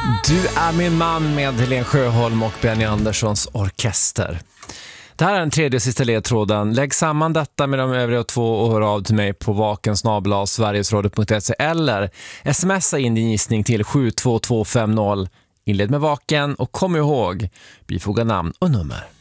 Du är min man med Helene Sjöholm och Benny Anderssons orkester. Det här är den tredje och sista ledtråden. Lägg samman detta med de övriga två och hör av till mig på vakensnabel@sverigesradio.se eller smsa in din gissning till 72250. Inled med vaken och kom ihåg, bifoga namn och nummer.